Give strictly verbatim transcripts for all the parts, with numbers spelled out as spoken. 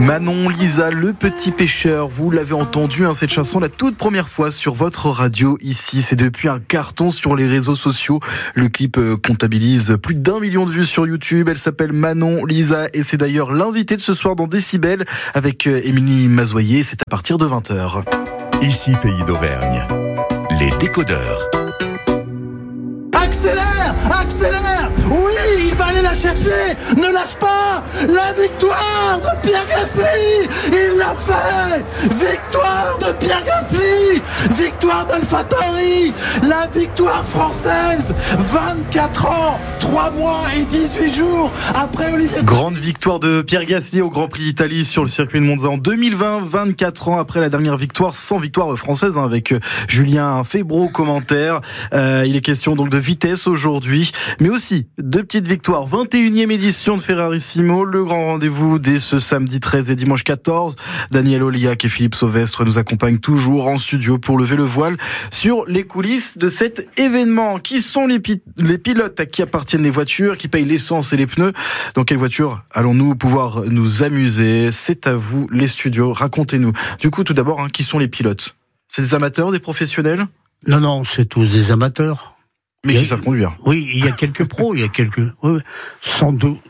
Manon, Lisa, le petit pêcheur, vous l'avez entendu, hein, cette chanson la toute première fois sur votre radio ici. C'est depuis un carton sur les réseaux sociaux. Le clip euh, comptabilise plus d'un million de vues sur YouTube. Elle s'appelle Manon, Lisa et c'est d'ailleurs l'invitée de ce soir dans Décibel avec euh, Émilie Mazoyer. C'est à partir de vingt heures. Ici, Pays d'Auvergne, les décodeurs. Accélère, accélère. Oui, il va aller la chercher. Ne lâche pas. La victoire de Pierre Gasly. Il l'a fait. Victoire de Pierre Gasly. Victoire d'AlphaTauri. La victoire française. vingt-quatre ans, trois mois et dix-huit jours après Olivier. Grande victoire de Pierre Gasly au Grand Prix d'Italie sur le circuit de Monza en deux mille vingt, vingt-quatre ans après la dernière victoire, sans victoire française, hein, avec Julien Febvre au commentaire. Euh, il est question donc de vitesse aujourd'hui, mais aussi deux petites victoires. vingt et unième édition de Ferrarissimo, le grand rendez-vous dès ce samedi treize et dimanche quatorze. Daniel Oliac et Philippe Sauvestre nous accompagnent toujours en studio pour lever le voile sur les coulisses de cet événement. Qui sont les, pi- les pilotes à qui appartiennent les voitures, qui payent l'essence et les pneus? Dans quelle voiture allons-nous pouvoir nous amuser? C'est à vous les studios, racontez-nous. Du coup, tout d'abord, hein, qui sont les pilotes? C'est des amateurs, des professionnels? Non, non, c'est tous des amateurs. Mais qui savent conduire. Oui, il y a quelques pros, il y a quelques... Oui, sans doute.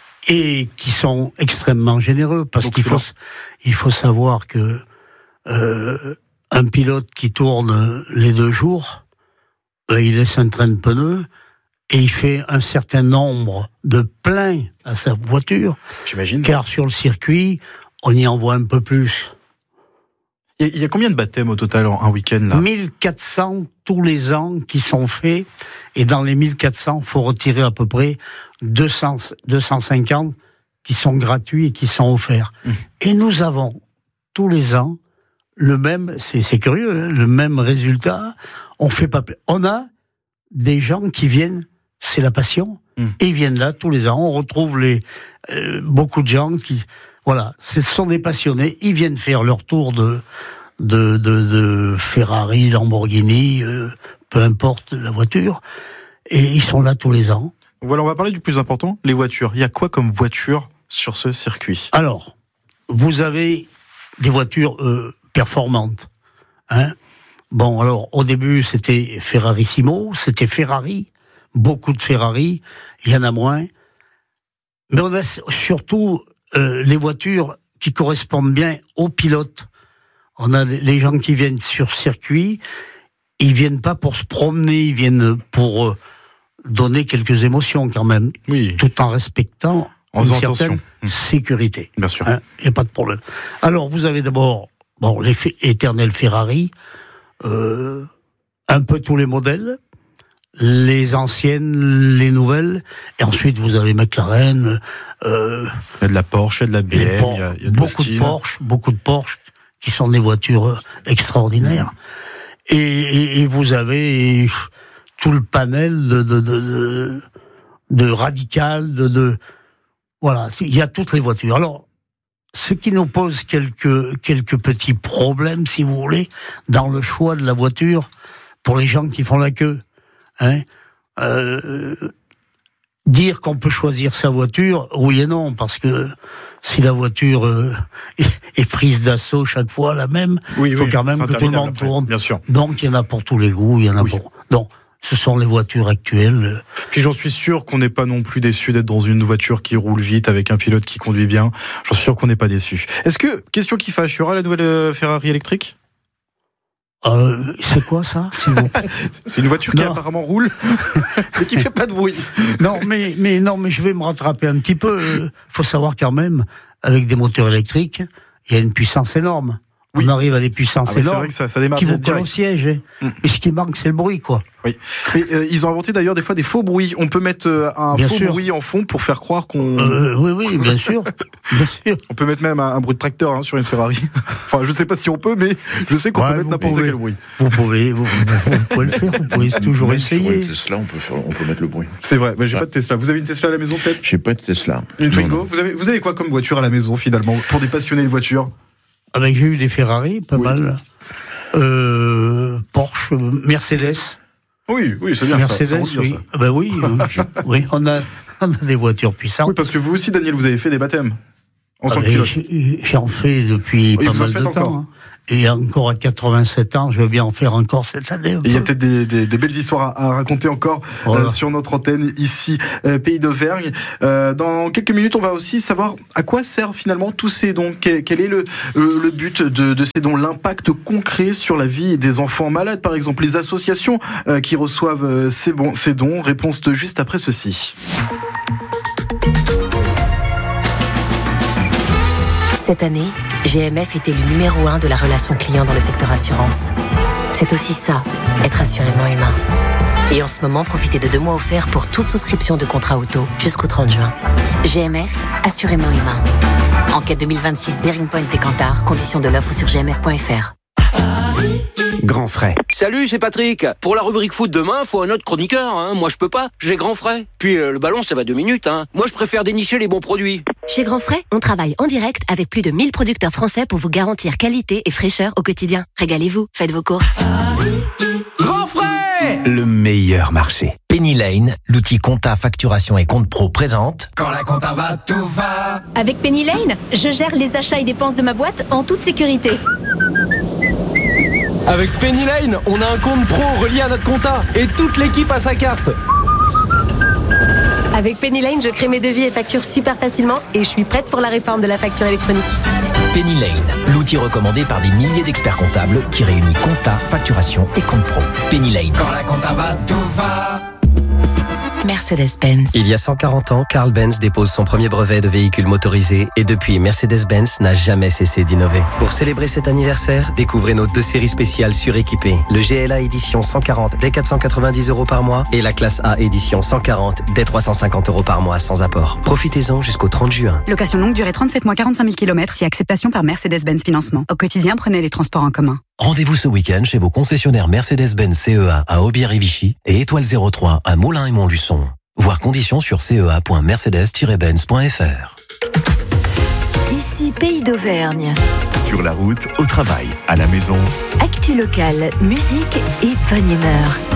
Et qui sont extrêmement généreux, parce Donc qu'il faut, il faut savoir que euh, un pilote qui tourne les deux jours, euh, il laisse un train de pneus, et il fait un certain nombre de pleins à sa voiture. J'imagine. Car sur le circuit, on y envoie un peu plus. Il y, y a combien de baptêmes au total en un week-end là? mille quatre cents tous les ans qui sont faits, et dans les mille quatre cents, il faut retirer à peu près deux cents, deux cent cinquante qui sont gratuits et qui sont offerts. Mmh. Et nous avons tous les ans le même, c'est, c'est curieux, hein, le même résultat. On fait pas, on a des gens qui viennent, c'est la passion, mmh. et ils viennent là tous les ans. On retrouve les euh, beaucoup de gens qui, voilà, ce sont des passionnés. Ils viennent faire leur tour de de de, de Ferrari, Lamborghini, euh, peu importe la voiture, et ils sont là tous les ans. Voilà, on va parler du plus important, les voitures. Il y a quoi comme voiture sur ce circuit? Alors, vous avez des voitures euh, performantes, hein. Bon, alors, au début, c'était Ferrarissimo, c'était Ferrari, beaucoup de Ferrari, il y en a moins. Mais on a surtout euh, les voitures qui correspondent bien aux pilotes. On a les gens qui viennent sur circuit, ils viennent pas pour se promener, ils viennent pour euh, donner quelques émotions quand même, oui. tout en respectant en une certaine attention. sécurité. Bien sûr. Il hein, n'y a pas de problème. Alors, vous avez d'abord bon, les f- éternels Ferrari, euh, un peu tous les modèles, les anciennes, les nouvelles, et ensuite vous avez McLaren. Euh, il y a de la Porsche, il y a de la B M, Por- il y a, il y a de beaucoup de Porsche, beaucoup de Porsche, qui sont des voitures extraordinaires. Mmh. Et, et, et vous avez tout le panel de, de, de, de, de radical, de, de voilà, il y a toutes les voitures. Alors, ce qui nous pose quelques, quelques petits problèmes, si vous voulez, dans le choix de la voiture pour les gens qui font la queue. Hein euh, dire qu'on peut choisir sa voiture, oui et non, parce que si la voiture euh, est, est prise d'assaut chaque fois la même, il oui, faut oui, quand même que tout le monde après, tourne. Bien sûr. Donc il y en a pour tous les goûts, il y en a oui. pour... Donc, ce sont les voitures actuelles. Puis j'en suis sûr qu'on n'est pas non plus déçu d'être dans une voiture qui roule vite avec un pilote qui conduit bien. J'en suis sûr qu'on n'est pas déçu. Est-ce que, question qui fâche, il y aura la nouvelle Ferrari électrique ? Euh, c'est quoi ça? C'est, bon. c'est une voiture qui non. apparemment roule et qui fait pas de bruit. Non, mais, mais non, mais je vais me rattraper un petit peu. Il faut savoir quand même, avec des moteurs électriques, il y a une puissance énorme. Oui. On arrive à des puissances ah, énormes c'est vrai que ça, ça démarre qui vous collent au siège. Hein. Mm. Mais ce qui manque, c'est le bruit, quoi. Oui. Mais euh, ils ont inventé d'ailleurs des fois des faux bruits. On peut mettre euh, un bien faux sûr. bruit en fond pour faire croire qu'on. Euh, oui, oui, bien sûr. bien sûr. On peut mettre même un, un bruit de tracteur hein, sur une Ferrari. Enfin, je sais pas si on peut, mais je sais qu'on ouais, peut mettre n'importe pouvez, quel bruit. Vous pouvez, vous, vous, vous pouvez le faire. Vous pouvez toujours même essayer. Sur une Tesla, on peut faire, on peut mettre le bruit. C'est vrai. Mais j'ai ah. pas de Tesla. Vous avez une Tesla à la maison peut-être? J'ai pas de Tesla. Une Twingo. Vous avez, vous avez quoi comme voiture à la maison finalement pour des passionnés de voiture? Avec j'ai eu des Ferrari, pas oui. mal. Euh, Porsche, Mercedes. Oui, oui, c'est bien Mercedes, ça. ça oui. ça. Ah ben oui, je, oui, on a, on a des voitures puissantes. Oui, parce que vous aussi, Daniel, vous avez fait des baptêmes. en tant que Allez, pilote? J'en fais depuis Et pas vous en mal de faites temps. encore Hein. Et encore à quatre-vingt-sept ans, je veux bien en faire encore cette année. Et il y a peut-être des, des, des belles histoires à, à raconter encore voilà. euh, sur notre antenne ici, euh, Pays d'Auvergne. Euh, dans quelques minutes, on va aussi savoir à quoi servent finalement tous ces dons. Quel, quel est le, le, le but de, de ces dons, l'impact concret sur la vie des enfants malades, par exemple, les associations euh, qui reçoivent euh, ces, bons, ces dons. Réponse de juste après ceci. Cette année, G M F était le numéro un de la relation client dans le secteur assurance. C'est aussi ça, être assurément humain. Et en ce moment, profitez de deux mois offerts pour toute souscription de contrat auto jusqu'au trente juin. G M F, assurément humain. Enquête deux mille vingt-six, Bearing Point et Kantar, conditions de l'offre sur g m f point f r. Grand frais. Salut, c'est Patrick. Pour la rubrique foot demain, faut un autre chroniqueur. Hein. Moi, je peux pas. J'ai grand frais. Puis euh, le ballon, ça va deux minutes. Hein. Moi, je préfère dénicher les bons produits. Chez Grand Frais, on travaille en direct avec plus de mille producteurs français pour vous garantir qualité et fraîcheur au quotidien. Régalez-vous, faites vos courses. Grand frais! Le meilleur marché. Penny Lane, l'outil compta, facturation et compte pro présente. Quand la compta va, tout va. Avec Penny Lane, je gère les achats et dépenses de ma boîte en toute sécurité. Avec Penny Lane, on a un compte pro relié à notre compta et toute l'équipe a sa carte. Avec Penny Lane, je crée mes devis et factures super facilement et je suis prête pour la réforme de la facture électronique. Penny Lane, l'outil recommandé par des milliers d'experts comptables qui réunit compta, facturation et compte pro. Penny Lane. Quand la compta va, tout va. Mercedes-Benz. Il y a cent quarante ans, Carl Benz dépose son premier brevet de véhicule motorisé et depuis, Mercedes-Benz n'a jamais cessé d'innover. Pour célébrer cet anniversaire, découvrez nos deux séries spéciales suréquipées. Le G L A édition cent quarante dès quatre cent quatre-vingt-dix euros par mois et la classe A édition cent quarante dès trois cent cinquante euros par mois sans apport. Profitez-en jusqu'au trente juin. Location longue durée trente-sept mois, quarante-cinq mille kilomètres, si acceptation par Mercedes-Benz Financement. Au quotidien, prenez les transports en commun. Rendez-vous ce week-end chez vos concessionnaires Mercedes-Benz C E A à Aubière-et-Vichy et Étoile zéro trois à Moulins et Montluçon. Voir conditions sur c e a point mercedes tiret benz point f r. Ici Pays d'Auvergne. Sur la route, au travail, à la maison. Actu locale, musique et bonne humeur.